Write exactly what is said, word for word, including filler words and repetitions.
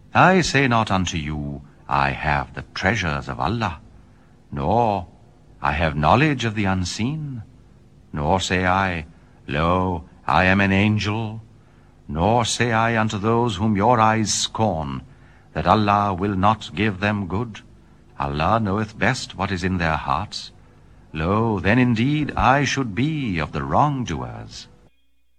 I say not unto you, I have the treasures of Allah, nor I have knowledge of the unseen, nor say I, Lo, I am an angel, nor say I unto those whom your eyes scorn, that Allah will not give them good. Allah knoweth best what is in their hearts. Lo, then indeed I should be of the wrongdoers.